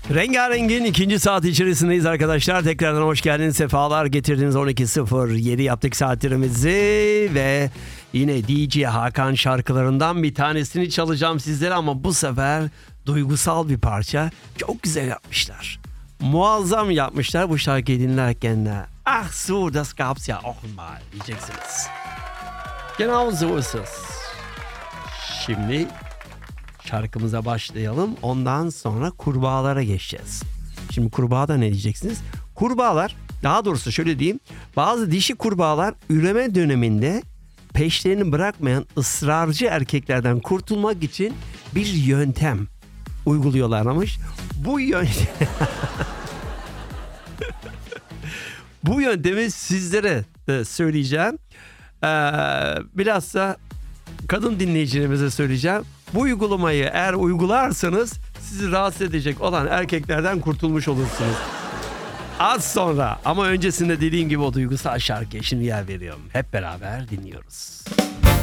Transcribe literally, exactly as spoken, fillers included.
Rengarenk'in ikinci saat içerisindeyiz arkadaşlar. Tekrardan hoş geldiniz. Sefalar getirdiniz. on iki sıfır yedi yaptık saatlerimizi ve yine D J Hakan şarkılarından bir tanesini çalacağım sizlere ama bu sefer duygusal bir parça. Çok güzel yapmışlar. Muazzam yapmışlar bu şarkıyı dinlerken de. Ah so, das gab's ja auch mal diyeceksiniz. Genau so ist es. Şimdi şarkımıza başlayalım. Ondan sonra kurbağalara geçeceğiz. Şimdi kurbağada ne diyeceksiniz? Kurbağalar, daha doğrusu şöyle diyeyim. Bazı dişi kurbağalar üreme döneminde peşlerini bırakmayan ısrarcı erkeklerden kurtulmak için bir yöntem uyguluyorlarmış. Bu yöntem... Bu yöntemi sizlere de söyleyeceğim. Ee, bilhassa kadın dinleyicilerimize söyleyeceğim. Bu uygulamayı eğer uygularsanız sizi rahatsız edecek olan erkeklerden kurtulmuş olursunuz. Az sonra ama öncesinde dediğim gibi o duygusal şarkıya şimdi yer veriyorum. Hep beraber dinliyoruz.